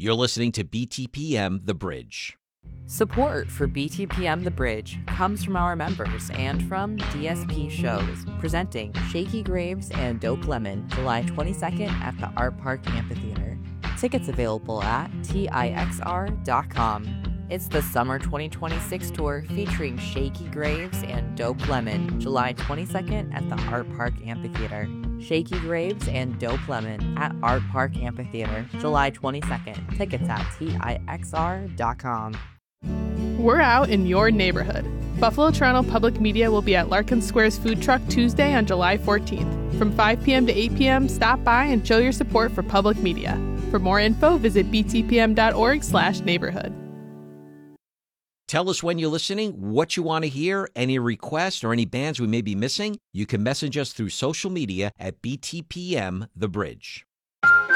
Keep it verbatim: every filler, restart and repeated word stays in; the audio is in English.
You're listening to B T P M The Bridge. Support for B T P M The Bridge comes from our members and from D S P Shows, presenting Shaky Graves and Dope Lemon, July twenty-second at the Art Park Amphitheater. Tickets available at tixr dot com. It's the Summer twenty twenty-six tour featuring Shaky Graves and Dope Lemon, July twenty-second at the Art Park Amphitheater. Shaky Graves and Dope Lemon at Art Park Amphitheater, July twenty-second. Tickets at tixr dot com. We're out in your neighborhood. Buffalo Toronto Public Media will be at Larkin Square's food truck Tuesday on July fourteenth. From five p.m. to eight p.m., stop by and show your support for public media. For more info, visit b t p m dot org slash neighborhood. Tell us when you're listening, what you want to hear, any requests or any bands we may be missing. You can message us through social media at B T P M The Bridge.